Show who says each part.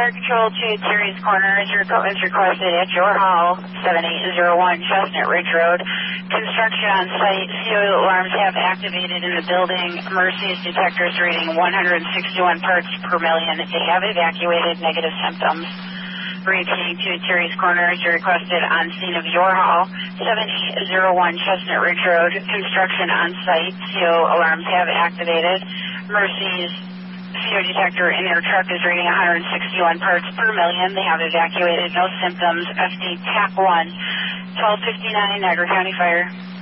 Speaker 1: Fire Control to Terry's Corners. Your equipment is requested at your hall, 7801 Chestnut Ridge Road. Construction on site. CO alarms have activated in the building. Mercy's detectors reading 161 parts per million. They have evacuated. Negative symptoms. Repeating to Terry's Corners. You're requested on scene of your hall, 7801 Chestnut Ridge Road. Construction on site. CO alarms have activated. Mercy's CO detector in their truck is reading 161 parts per million. They have evacuated. No symptoms. FD TAC 1, 1259, Niagara County Fire.